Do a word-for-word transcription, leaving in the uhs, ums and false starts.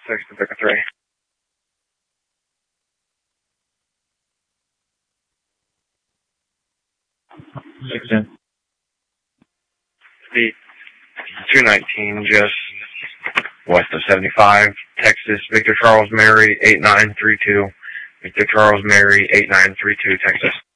six to Victor three. six ten. Speed two nineteen, just west of seventy-five, Texas, Victor Charles Mary, eight nine three two. Victor Charles Mary, eight nine three two, Texas.